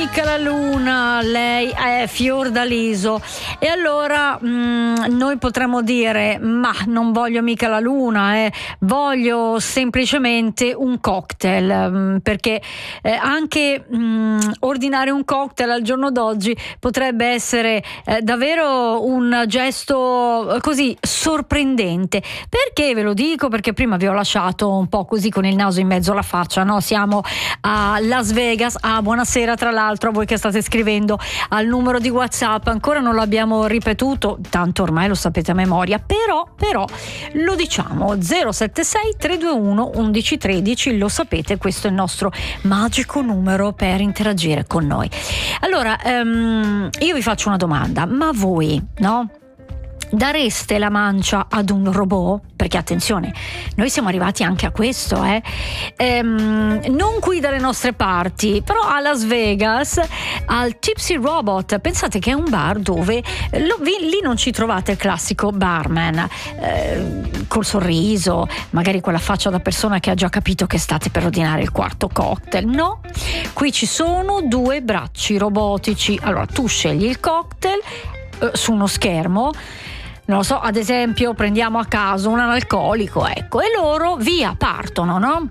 mica la luna, lei è Fiordaliso. E allora noi potremmo dire: ma non voglio mica la luna, voglio semplicemente un cocktail, perché anche ordinare un cocktail al giorno d'oggi potrebbe essere davvero un gesto così sorprendente. Perché ve lo dico? Perché prima vi ho lasciato un po' così con il naso in mezzo alla faccia, no? Siamo a Las Vegas. Buonasera tra l'altro a voi che state scrivendo al numero di WhatsApp, ancora non l'abbiamo ripetuto, tanto ormai lo sapete a memoria, però lo diciamo: 076 321 1113, lo sapete, questo è il nostro magico numero per interagire con noi. Allora io vi faccio una domanda: ma voi, no? Dareste la mancia ad un robot? Perché attenzione, noi siamo arrivati anche a questo, non qui dalle nostre parti, però a Las Vegas, al Tipsy Robot. Pensate che è un bar dove lì non ci trovate il classico barman col sorriso, magari quella faccia da persona che ha già capito che state per ordinare il quarto cocktail. No, qui ci sono due bracci robotici. Allora tu scegli il cocktail su uno schermo, non lo so, ad esempio prendiamo a caso un analcolico, ecco, e loro via partono, no?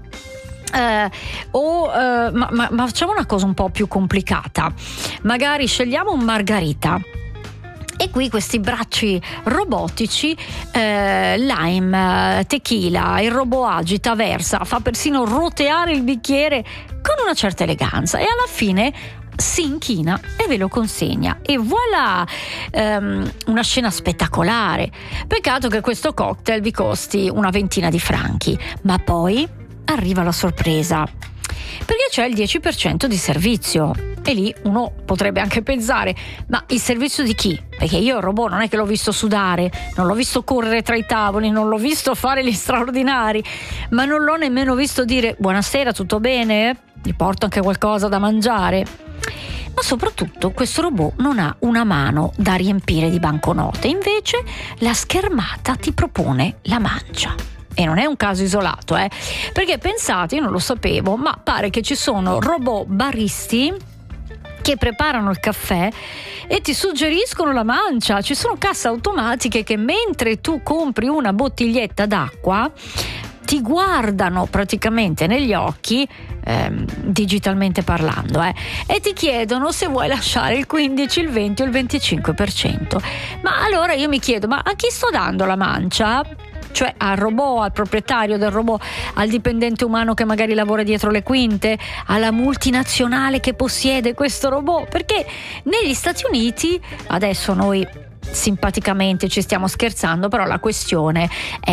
Ma facciamo una cosa un po' più complicata, magari scegliamo un margarita. E qui questi bracci robotici, lime, tequila, il robot agita, versa, fa persino roteare il bicchiere con una certa eleganza, e alla fine si inchina e ve lo consegna, e voilà, una scena spettacolare. Peccato che questo cocktail vi costi una ventina di franchi, ma poi arriva la sorpresa, perché c'è il 10% di servizio. E lì uno potrebbe anche pensare: ma il servizio di chi? Perché io il robot non è che l'ho visto sudare, non l'ho visto correre tra i tavoli, non l'ho visto fare gli straordinari, ma non l'ho nemmeno visto dire: buonasera, tutto bene? Gli porto anche qualcosa da mangiare. Ma soprattutto questo robot non ha una mano da riempire di banconote, invece la schermata ti propone la mancia. E non è un caso isolato, perché pensate, io non lo sapevo, ma pare che ci sono robot baristi che preparano il caffè e ti suggeriscono la mancia. Ci sono casse automatiche che, mentre tu compri una bottiglietta d'acqua, ti guardano praticamente negli occhi, digitalmente parlando, e ti chiedono se vuoi lasciare il 15, il 20 o il 25%. Ma allora io mi chiedo: ma a chi sto dando la mancia? Cioè al robot, al proprietario del robot, al dipendente umano che magari lavora dietro le quinte, alla multinazionale che possiede questo robot? Perché negli Stati Uniti, adesso noi simpaticamente ci stiamo scherzando, però la questione è